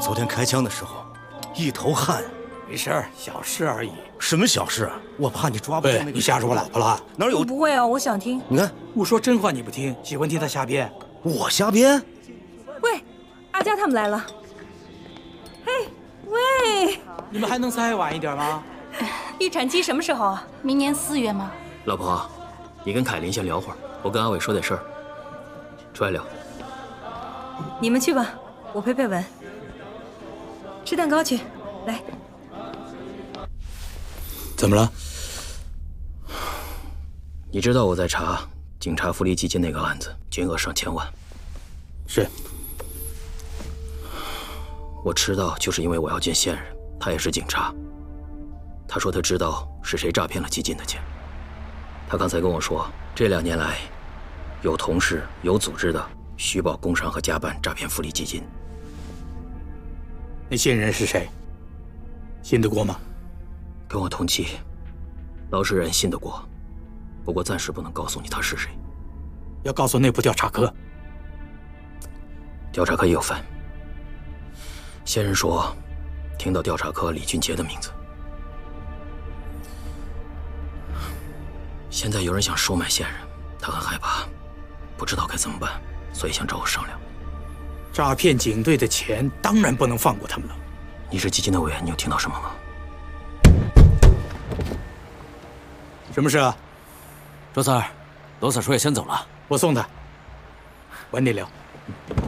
昨天开枪的时候，一头汗。 没事儿，小事而已。 什么小事？我怕你抓不住那个。 你吓着我老婆了？ 哪有？ 不会啊，我想听。 你看， 我说真话你不听，喜欢听他瞎编。 我瞎编？ 喂，阿佳他们来了。嘿，喂， 你们还能再晚一点吗？ 预产期什么时候啊？ 明年4月吗？ 老婆，你跟凯琳先聊会儿，我跟阿伟说点事儿。出来聊。 你们去吧，我陪文。吃蛋糕去，来。 怎么了？ 你知道我在查警察福利基金那个案子，金额上千万。 是。 我知道，就是因为我要见线人，他也是警察。他说他知道是谁诈骗了基金的钱。他刚才跟我说，这2年来，有同事有组织的虚报工伤和加班诈骗福利基金。 那线人是谁？信得过吗？ 跟我同期，老实人信得过，不过暂时不能告诉你他是谁。 要告诉内部调查科。 调查科也有分。线人说，听到调查科李俊杰的名字。现在有人想收买线人，他很害怕，不知道该怎么办，所以想找我商量。 诈骗警队的钱，当然不能放过他们了。 你是基金的委员，你有听到什么吗？ 什么事啊？ 周三儿，罗 Sir 说要先走了， 我送他。晚点聊。